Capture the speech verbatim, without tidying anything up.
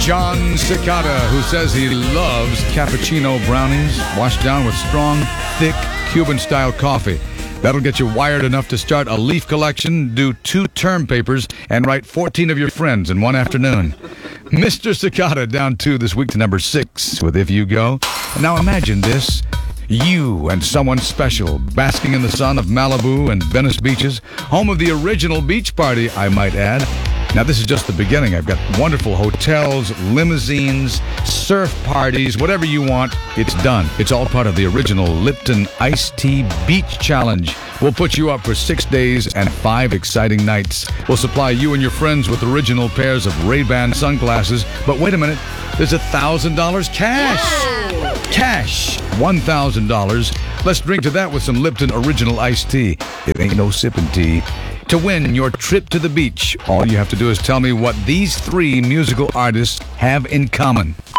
John Cicada, who says he loves cappuccino brownies washed down with strong, thick Cuban-style coffee. That'll get you wired enough to start a leaf collection, do two term papers, and write fourteen of your friends in one afternoon. Mister Cicada down two this week to number six with If You Go. Now imagine this. You and someone special, basking in the sun of Malibu and Venice beaches, home of the original beach party, I might add. Now, this is just the beginning. I've got wonderful hotels, limousines, surf parties, whatever you want, it's done. It's all part of the original Lipton Iced Tea Beach Challenge. We'll put you up for six days and five exciting nights. We'll supply you and your friends with original pairs of Ray-Ban sunglasses. But wait a minute, there's one thousand dollars cash. Yeah. Cash, one thousand dollars. Let's drink to that with some Lipton Original Iced Tea. It ain't no sipping tea. To win your trip to the beach, all you have to do is tell me what these three musical artists have in common.